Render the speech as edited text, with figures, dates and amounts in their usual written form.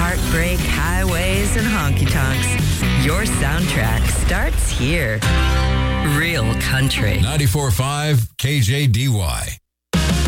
heartbreak, highways, and honky-tonks. Your soundtrack starts here. Real country. 94.5 KJDY.